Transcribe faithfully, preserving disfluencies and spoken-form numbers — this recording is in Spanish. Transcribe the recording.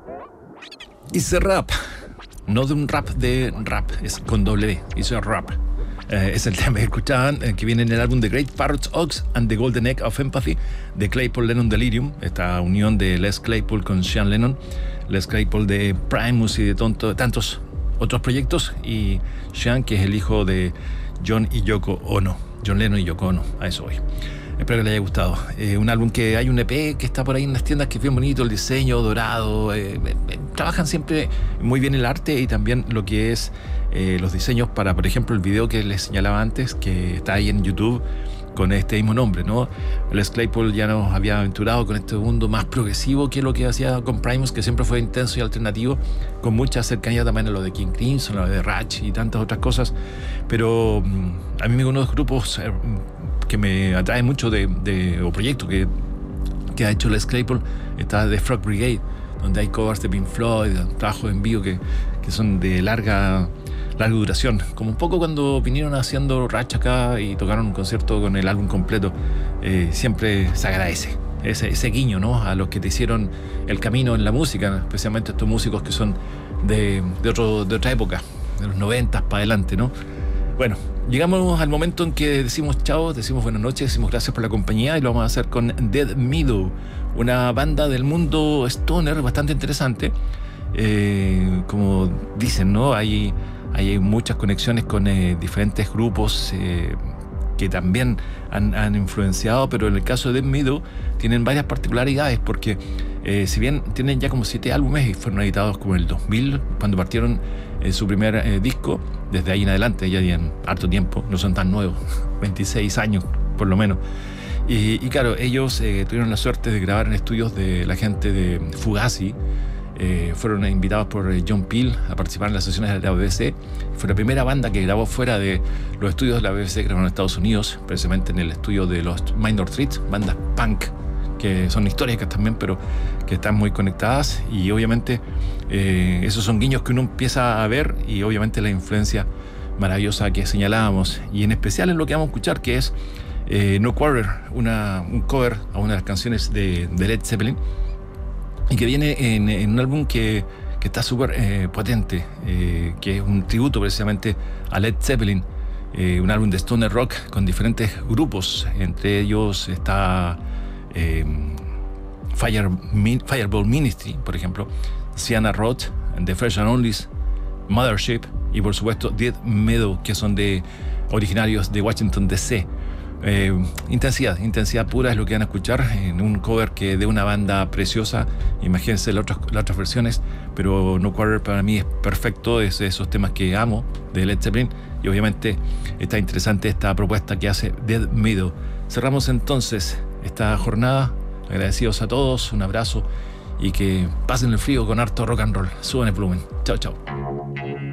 It's a Rap. No de un rap de rap, es con doble D. It's a Rap. Eh, es el tema que escuchaban, eh, que viene en el álbum The Great Parrot Ox and the Golden Egg of Empathy de Claypool Lennon Delirium, esta unión de Les Claypool con Sean Lennon, Les Claypool de Primus y de tonto, tantos otros proyectos, y Sean, que es el hijo de John y Yoko Ono, John Lennon y Yoko Ono, a eso voy. Espero que les haya gustado. Eh, un álbum que hay un E P que está por ahí en las tiendas, que es bien bonito, el diseño dorado. Eh, eh, trabajan siempre muy bien el arte y también lo que es eh, los diseños para, por ejemplo, el video que les señalaba antes, que está ahí en YouTube con este mismo nombre, ¿no? Les Claypool ya nos había aventurado con este mundo más progresivo que lo que hacía con Primus, que siempre fue intenso y alternativo, con mucha cercanía también a lo de King Crimson, a lo de Ratch y tantas otras cosas. Pero a mí uno de los grupos eh, que me atrae mucho de, de o proyecto que, que ha hecho Les Claypool está The Frog Brigade, donde hay covers de Pink Floyd, trabajos en vivo que, que son de larga larga duración, como un poco cuando vinieron haciendo Ratch acá y tocaron un concierto con el álbum completo. Eh, siempre se agradece ese, ese guiño, ¿no?, a los que te hicieron el camino en la música, especialmente estos músicos que son de, de, otro, de otra época, de los noventas para adelante, ¿no? Bueno, llegamos al momento en que decimos chao, decimos buenas noches, decimos gracias por la compañía, y lo vamos a hacer con Dead Meadow, una banda del mundo stoner bastante interesante. Eh, como dicen, ¿no?, hay, hay muchas conexiones con eh, diferentes grupos eh, que también han, han influenciado, pero en el caso de Dead Meadow tienen varias particularidades, porque eh, si bien tienen ya como siete álbumes y fueron editados como en el dos mil, cuando partieron eh, su primer eh, disco, desde ahí en adelante ya llevan harto tiempo, no son tan nuevos, veintiséis años por lo menos. Y, y claro, ellos eh, tuvieron la suerte de grabar en estudios de la gente de Fugazi. Eh, fueron invitados por John Peel a participar en las sesiones de la B B C. Fue la primera banda que grabó fuera de los estudios de la B B C, que grabaron en Estados Unidos, precisamente en el estudio de los Minor Threat, bandas punk que son históricas también, pero que están muy conectadas. Y obviamente eh, esos son guiños que uno empieza a ver, y obviamente la influencia maravillosa que señalábamos, y en especial en lo que vamos a escuchar, que es eh, No Quarter, una, un cover a una de las canciones de, de Led Zeppelin, y que viene en, en un álbum que, que está súper eh, potente, eh, que es un tributo precisamente a Led Zeppelin, eh, un álbum de stoner rock con diferentes grupos. Entre ellos está eh, Fire, Fireball Ministry, por ejemplo, Sienna Roth, The Fresh and Onlys, Mothership y por supuesto Dead Meadow, que son de originarios de Washington D C. Eh, intensidad, intensidad pura es lo que van a escuchar en un cover que de una banda preciosa. Imagínense las otras, las otras versiones, pero No Quarter para mí es perfecto, es de esos temas que amo de Led Zeppelin, y obviamente está interesante esta propuesta que hace Dead Meadow. Cerramos entonces esta jornada, agradecidos a todos, un abrazo, y que pasen el frío con harto rock and roll. Suban el volumen. Chao, chao.